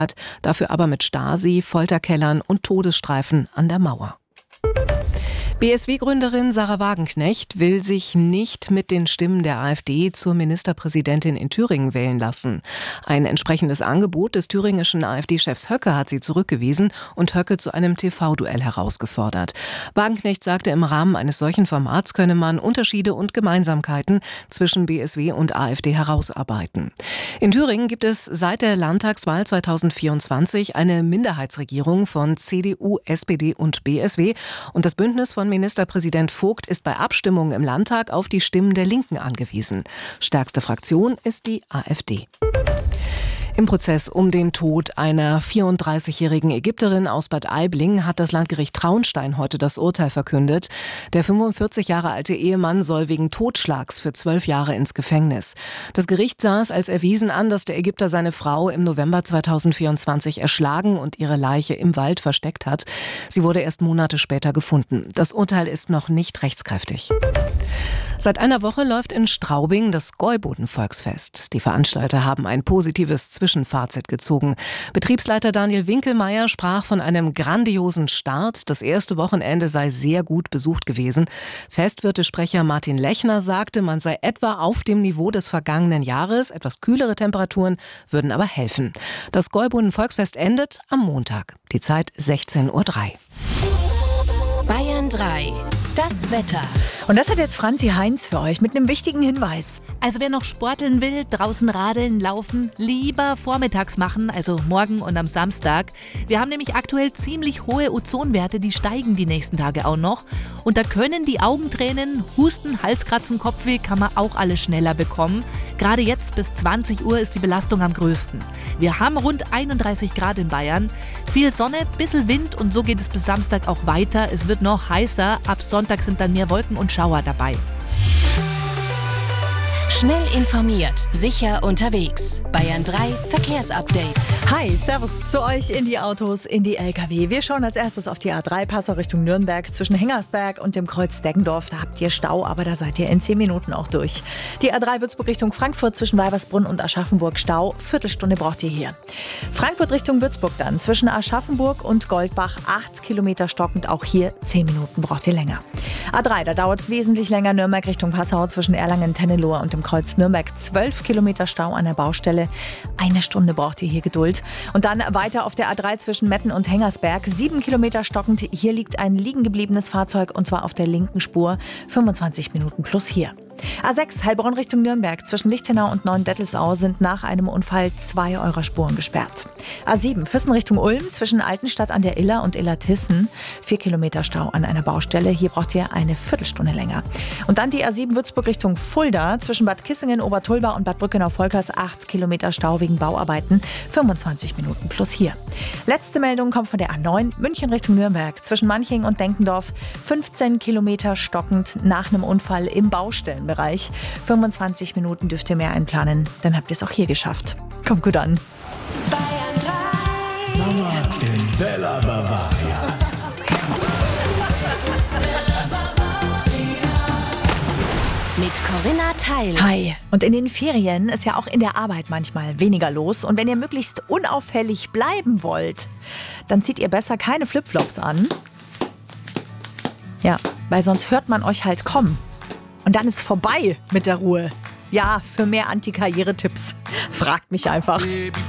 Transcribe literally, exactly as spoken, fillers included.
dafür aber mit Stasi, Folterkellern und Todesstreifen an der Mauer. B S W-Gründerin Sahra Wagenknecht will sich nicht mit den Stimmen der AfD zur Ministerpräsidentin in Thüringen wählen lassen. Ein entsprechendes Angebot des thüringischen AfD-Chefs Höcke hat sie zurückgewiesen und Höcke zu einem T V-Duell herausgefordert. Wagenknecht sagte, im Rahmen eines solchen Formats könne man Unterschiede und Gemeinsamkeiten zwischen B S W und AfD herausarbeiten. In Thüringen gibt es seit der Landtagswahl zweitausendvierundzwanzig eine Minderheitsregierung von C D U, S P D und B S W und das Bündnis von Ministerpräsident Vogt ist bei Abstimmungen im Landtag auf die Stimmen der Linken angewiesen. Stärkste Fraktion ist die AfD. Im Prozess um den Tod einer vierunddreißigjährigen Ägypterin aus Bad Aibling hat das Landgericht Traunstein heute das Urteil verkündet. Der fünfundvierzig Jahre alte Ehemann soll wegen Totschlags für zwölf Jahre ins Gefängnis. Das Gericht sah es als erwiesen an, dass der Ägypter seine Frau im November zweitausendvierundzwanzig erschlagen und ihre Leiche im Wald versteckt hat. Sie wurde erst Monate später gefunden. Das Urteil ist noch nicht rechtskräftig. Seit einer Woche läuft in Straubing das Gäuboden-Volksfest. Die Veranstalter haben ein positives Zwischenfazit gezogen. Betriebsleiter Daniel Winkelmeier sprach von einem grandiosen Start. Das erste Wochenende sei sehr gut besucht gewesen. Festwirtesprecher Martin Lechner sagte, man sei etwa auf dem Niveau des vergangenen Jahres. Etwas kühlere Temperaturen würden aber helfen. Das Gäuboden-Volksfest endet am Montag. Die Zeit sechzehn Uhr drei. Bayern drei. Das Wetter. Und das hat jetzt Franzi Heinz für euch mit einem wichtigen Hinweis. Also wer noch sporteln will, draußen radeln, laufen, lieber vormittags machen, also morgen und am Samstag. Wir haben nämlich aktuell ziemlich hohe Ozonwerte, die steigen die nächsten Tage auch noch. Und da können die Augentränen, Husten, Halskratzen, Kopfweh, kann man auch alles schneller bekommen. Gerade jetzt bis zwanzig Uhr ist die Belastung am größten. Wir haben rund einunddreißig Grad in Bayern. Viel Sonne, bisschen Wind und so geht es bis Samstag auch weiter. Es wird noch heißer, ab Sonntag sind dann mehr Wolken und Schauer dabei. Schnell informiert, sicher unterwegs. Bayern drei Verkehrsupdate. Hi, servus zu euch in die Autos, in die L K W. Wir schauen als erstes auf die A drei, Passau Richtung Nürnberg. Zwischen Hengersberg und dem Kreuz Deggendorf, da habt ihr Stau, aber da seid ihr in zehn Minuten auch durch. Die A drei Würzburg Richtung Frankfurt zwischen Weibersbrunn und Aschaffenburg Stau. Viertelstunde braucht ihr hier. Frankfurt Richtung Würzburg dann. Zwischen Aschaffenburg und Goldbach acht Kilometer stockend. Auch hier zehn Minuten braucht ihr länger. A drei, da dauert es wesentlich länger. Nürnberg Richtung Passau zwischen Erlangen, Tennelohe und dem Kreuz Nürnberg zwölf Kilometer Stau an der Baustelle. Eine Stunde braucht ihr hier Geduld. Und dann weiter auf der A drei zwischen Metten und Hengersberg. sieben Kilometer stockend. Hier liegt ein liegen gebliebenes Fahrzeug und zwar auf der linken Spur. fünfundzwanzig Minuten plus hier. A sechs Heilbronn Richtung Nürnberg. Zwischen Lichtenau und Neuendettelsau sind nach einem Unfall zwei eurer Spuren gesperrt. A sieben Füssen Richtung Ulm. Zwischen Altenstadt an der Iller und Illertissen. vier Kilometer Stau an einer Baustelle. Hier braucht ihr eine Viertelstunde länger. Und dann die A sieben Würzburg Richtung Fulda. Zwischen Bad Kissingen, Obertulba und Bad Brückenau-Volkers acht Kilometer Stau wegen Bauarbeiten. fünfundzwanzig Minuten plus hier. Letzte Meldung kommt von der A neun München Richtung Nürnberg. Zwischen Manching und Denkendorf fünfzehn Kilometer stockend nach einem Unfall im Baustellenbereich. fünfundzwanzig Minuten dürft ihr mehr einplanen, dann habt ihr es auch hier geschafft. Kommt gut an. Bayern drei. Sommer in Bella Bavaria. Mit Corinna Teil. Hi. Und in den Ferien ist ja auch in der Arbeit manchmal weniger los. Und wenn ihr möglichst unauffällig bleiben wollt, dann zieht ihr besser keine Flipflops an. Ja, weil sonst hört man euch halt kommen. Und dann ist vorbei mit der Ruhe. Ja, für mehr Anti-Karriere-Tipps. Fragt mich einfach.